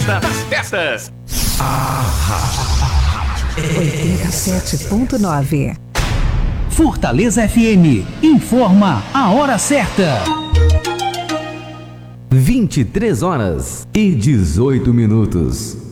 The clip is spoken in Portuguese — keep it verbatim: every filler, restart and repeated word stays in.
festa das festas. oitenta e sete ponto nove. Fortaleza F M informa a hora certa. vinte e três horas e dezoito minutos.